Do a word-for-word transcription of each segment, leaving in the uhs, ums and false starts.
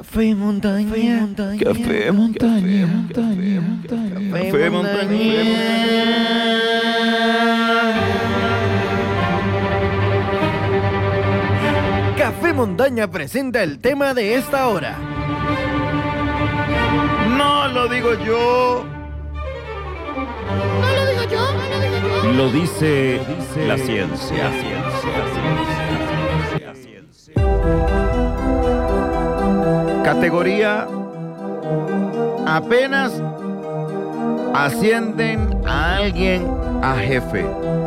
Café montaña, café montaña, Café montaña, montaña, montaña, café montaña. Café Montaña presenta el tema de esta hora. No lo digo yo. No lo digo yo, no lo digo yo. Lo dice, dice la ciencia. La ciencia, la ciencia, la ciencia. Categoría: apenas ascienden a alguien a jefe.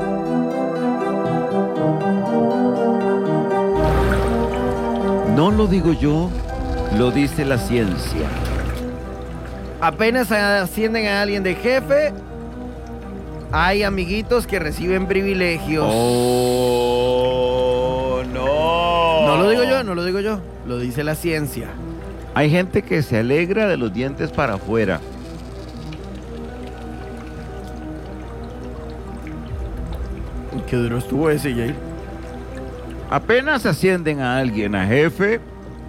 No lo digo yo, lo dice la ciencia. Apenas ascienden a alguien de jefe, hay amiguitos que reciben privilegios. Oh, no. No lo digo yo, no lo digo yo, lo dice la ciencia. Hay gente que se alegra de los dientes para afuera. Qué duro estuvo ese, Jay. Apenas ascienden a alguien a jefe,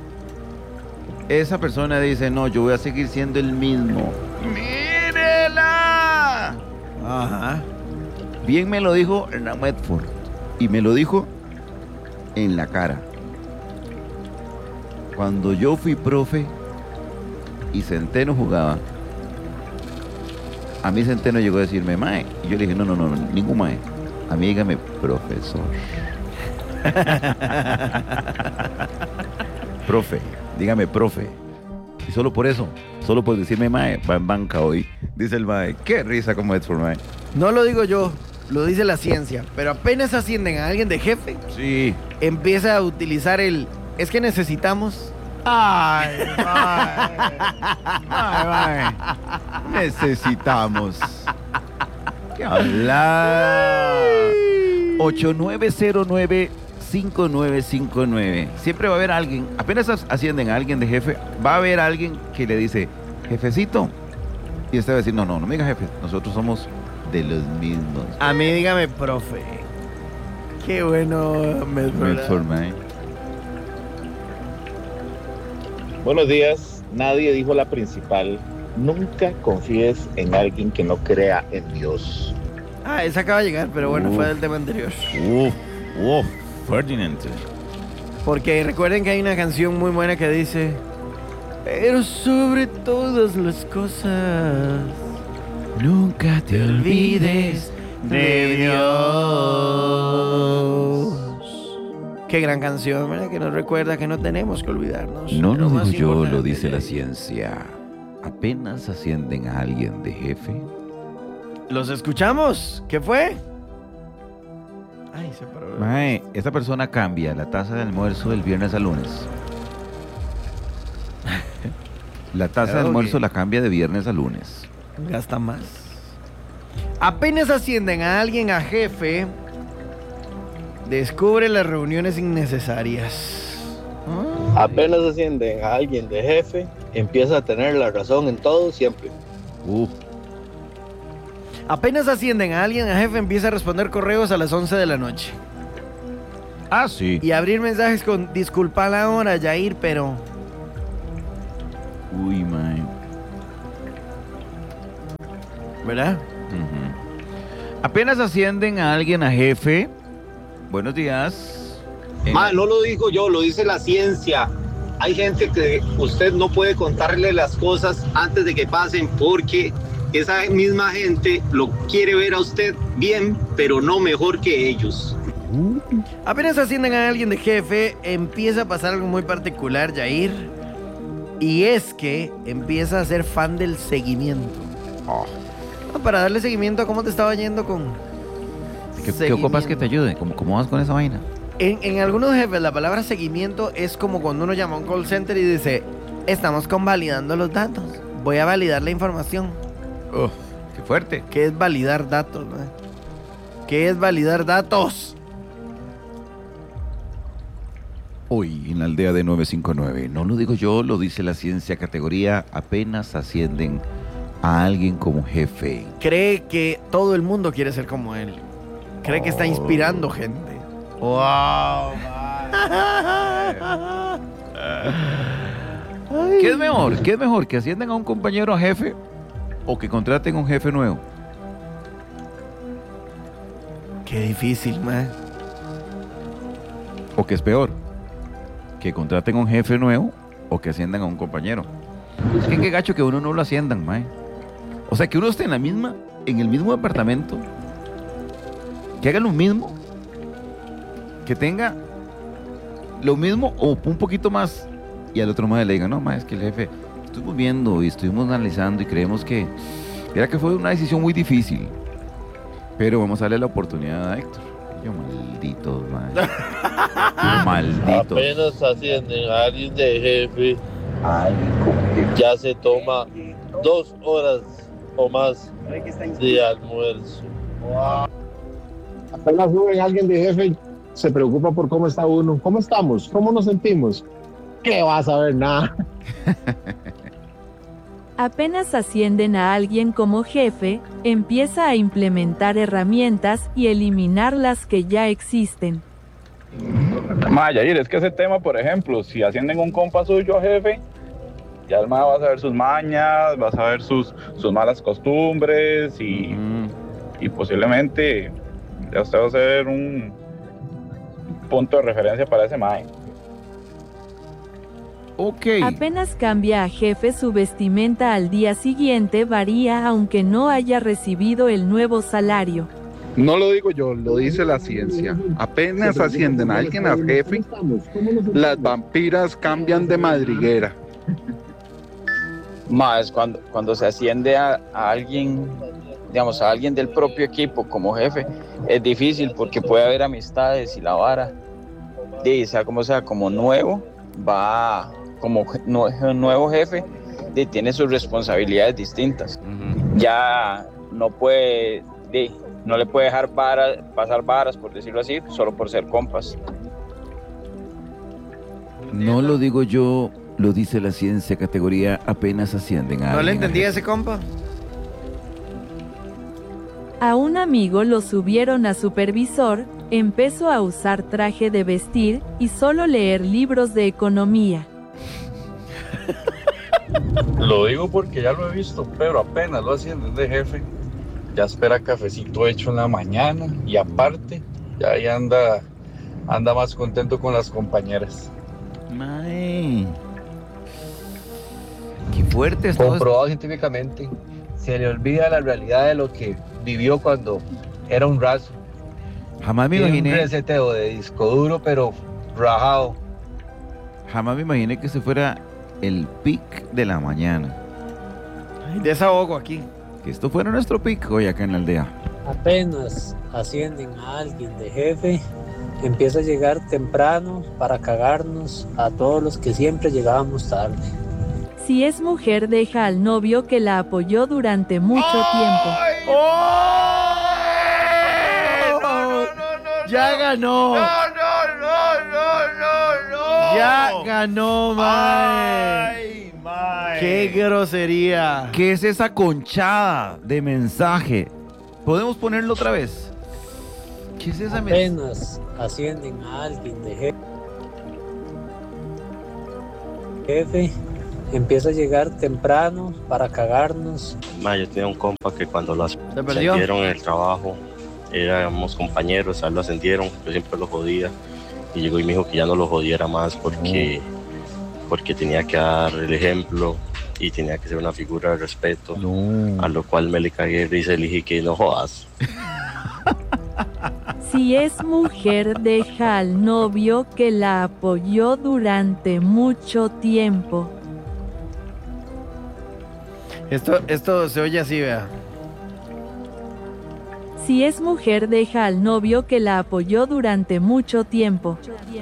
esa persona dice, no, yo voy a seguir siendo el mismo. ¡Mírela! Ajá. Bien me lo dijo Hernán Medford. Y me lo dijo en la cara. Cuando yo fui profe y Centeno jugaba, a mí Centeno llegó a decirme, mae. Y yo le dije, no, no, no, no ningún mae. A mí dígame profesor. Profe, dígame profe. Y solo por eso, solo por decirme mae, va en banca hoy. Dice el mae, qué risa como es por mae. No lo digo yo, lo dice la ciencia. Pero apenas ascienden a alguien de jefe, Sí. empieza a utilizar el... Es que necesitamos... Ay, mae. Mae, mae. Necesitamos. ¿Qué hablar? ocho nueve cero nueve cinco nueve cinco nueve. Siempre va a haber alguien, apenas ascienden a alguien de jefe, va a haber alguien que le dice, jefecito. Y usted va a decir, no, no, no me diga jefe, nosotros somos de los mismos. A mí dígame profe. Qué bueno, Medford. Medford, mae. Buenos días, nadie dijo la principal. Nunca confíes en alguien que no crea en Dios. Ah, esa acaba de llegar, pero bueno, Uf. fue del tema anterior. Uf, uf, Ferdinand. Porque recuerden que hay una canción muy buena que dice: pero sobre todas las cosas, Nunca te olvides de Dios. Qué gran canción, ¿verdad? Que nos recuerda que no tenemos que olvidarnos. No de lo más digo yo, lo importante. dice la ciencia. Apenas ascienden a alguien de jefe. ¿Los escuchamos? ¿Qué fue? Ay, se paró. Mae, esta persona cambia la taza de almuerzo del viernes al lunes. La taza de Ok. almuerzo la cambia de viernes a lunes. Gasta más. Apenas ascienden a alguien a jefe, descubre las reuniones innecesarias. Apenas ascienden a alguien de jefe, empieza a tener la razón en todo siempre. Uh, Apenas ascienden a alguien a jefe, empieza a responder correos a las once de la noche. ah, sí. Y abrir mensajes con disculpa la hora, Jair, pero... Uy, mae. ¿Verdad? Ujú. Apenas ascienden a alguien a jefe. Buenos días. En- Ma, no lo digo yo, lo dice la ciencia. Hay gente que usted no puede contarle las cosas antes de que pasen porque esa misma gente lo quiere ver a usted bien, pero no mejor que ellos. Apenas ascienden a alguien de jefe, empieza a pasar algo muy particular, Jair. Y es que empieza a ser fan del seguimiento. Oh, Ah, para darle seguimiento a cómo te estaba yendo con... ¿Qué, ¿Qué seguimiento. ocupas que te ayude? ¿Cómo, cómo vas con esa vaina? En, en algunos jefes la palabra seguimiento es como cuando uno llama a un call center y dice, estamos convalidando los datos, voy a validar la información. Oh, qué fuerte. ¿Qué es validar datos? ¿no? ¿Qué es validar datos? Hoy en la aldea de nueve cinco nueve, no lo digo yo, lo dice la ciencia, categoría apenas ascienden a alguien como jefe. Cree que todo el mundo quiere ser como él. Cree que está Oh. inspirando gente. ¡Wow! Ay, ¿Qué es mejor? ¿Qué es mejor? ¿Que asciendan a un compañero a jefe o que contraten un jefe nuevo? Qué difícil, man. ¿O qué es peor? ¿Que contraten un jefe nuevo o que asciendan a un compañero? Es que qué gacho que uno no lo asciendan, mae. O sea, que uno esté en la misma, en el mismo departamento, que hagan lo mismo, que tenga lo mismo o un poquito más, y al otro mae le diga, no, mae, es que el jefe, estuvimos viendo y estuvimos analizando y creemos que, era que fue una decisión muy difícil, pero vamos a darle la oportunidad a Héctor. Yo, malditos, mae. Malditos. Apenas ascienden a alguien de jefe, ya se toma dos horas o más de almuerzo. Apenas suben a alguien de jefe, se preocupa por cómo está uno. ¿Cómo estamos? ¿Cómo nos sentimos? ¿Qué vas a ver? Nada. Apenas ascienden a alguien como jefe, empieza a implementar herramientas y eliminar las que ya existen. Ma, Yair, es que ese tema, por ejemplo, si ascienden un compa suyo a jefe, ya el ma va a saber sus mañas, va a saber sus, sus malas costumbres y, Mm. y posiblemente ya usted va a ser un punto de referencia para ese ma. Ok. Apenas cambia a jefe, su vestimenta al día siguiente varía aunque no haya recibido el nuevo salario. No lo digo yo, lo dice la ciencia. Apenas ascienden a alguien a jefe, las vampiras cambian de madriguera. Más cuando, cuando se asciende a, a alguien, digamos, a alguien del propio equipo como jefe, es difícil porque puede haber amistades y la vara. Y sea como sea, como nuevo, va como je- nue- nuevo jefe, y tiene sus responsabilidades distintas. Ujú. Ya no puede, de, no le puede dejar vara- pasar varas, por decirlo así, solo por ser compas. No lo digo yo, lo dice la ciencia, categoría apenas ascienden a ¿No le alguien a entendí a jefe. ese compa? A un amigo lo subieron a supervisor, empezó a usar traje de vestir y solo leer libros de economía. Lo digo porque ya lo he visto, pero apenas lo ascienden de jefe, ya espera cafecito hecho en la mañana y aparte, ya ahí anda, anda más contento con las compañeras. Mae. Qué fuerte es todo esto. Comprobado científicamente, se le olvida la realidad de lo que vivió cuando era un raso. Jamás me Tiene un imaginé, reseteo de disco duro, pero rajado. jamás me imaginé que ese fuera el pic de la mañana. Ay, desahogo aquí. Que esto fuera nuestro pic hoy acá en la aldea. Apenas ascienden a alguien de jefe, empieza a llegar temprano para cagarnos a todos los que siempre llegábamos tarde. Si es mujer, deja al novio que la apoyó durante mucho tiempo. ¡Oh! No, no, no, no, ¡Ya ganó! no, no, no, no, no, no. ¡Ya ganó, mae! Ay, mae. ¡Qué grosería! ¿Qué es esa conchada de mensaje? ¿Podemos ponerlo otra vez? ¿Qué es esa mensaje? Apenas ascienden a alguien de jefe, jefe, empieza a llegar temprano para cagarnos. Ma, yo tenía un compa que cuando lo ¿Se perdió? ascendieron en el trabajo, éramos compañeros, a él lo ascendieron, yo siempre lo jodía. Y llegó y me dijo que ya no lo jodiera más porque, porque tenía que dar el ejemplo y tenía que ser una figura de respeto. No. A lo cual me le cagué de risa y le dije que no jodas. Si es mujer, deja al novio que la apoyó durante mucho tiempo. Esto, esto se oye así, vea. Si es mujer, deja al novio que la apoyó durante mucho tiempo.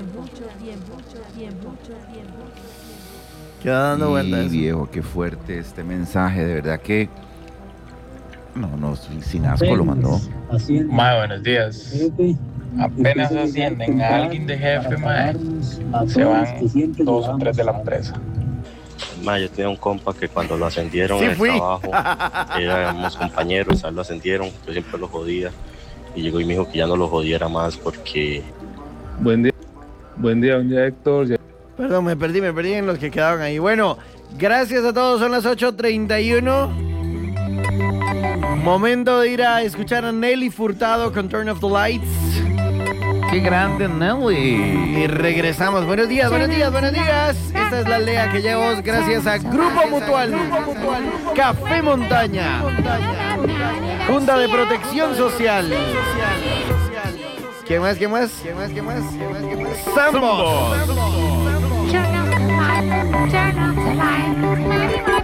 Queda dando Y, vueltas. viejo, qué fuerte este mensaje, de verdad que... No, no, sin sin asco lo mandó. Ascienden Ma, buenos días. jefe, Apenas empieza a llegar ascienden a alguien de jefe, para ma, cagarnos a se todos van los que siempre dos o llegábamos tres de la tarde. empresa. Ma, yo tenía un compa que cuando lo ascendieron Sí en el fui. trabajo, éramos compañeros, a él lo ascendieron, yo siempre lo jodía. Y llegó y me dijo que ya no lo jodiera más porque Buen día, buen día, buen día, Héctor. Perdón, me perdí, me perdí en los que quedaban ahí. Bueno, Gracias a todos, son las ocho treinta y uno. Momento de ir a escuchar a Nelly Furtado con Turn Off the Lights. ¡Qué grande, Nelly! Y regresamos. Buenos días, buenos días, buenos días. Esta es la Lea que llevamos gracias a Grupo Mutual, Café Montaña, Junta de Protección Social. ¿Quién más? ¿Quién más? ¿Quién más? ¿Quién más? ¿Quién más? ¿Quién más? Sambos.